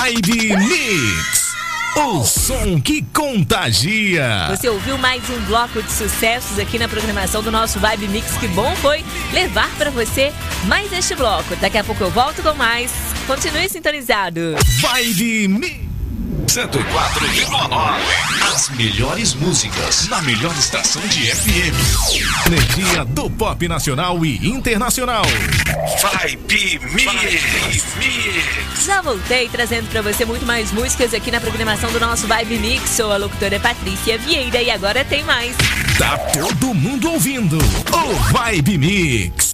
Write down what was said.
Vibe Mix, o som que contagia. Você ouviu mais um bloco de sucessos aqui na programação do nosso Vibe Mix. Que bom foi levar pra você mais este bloco. Daqui a pouco eu volto com mais. Continue sintonizado. Vibe Mix 104,9. As melhores músicas na melhor estação de FM. Energia do pop nacional e internacional. Vibe Mix. Já voltei trazendo pra você muito mais músicas aqui na programação do nosso Vibe Mix. Sou a locutora Patrícia Vieira e agora tem mais. Tá todo mundo ouvindo o Vibe Mix.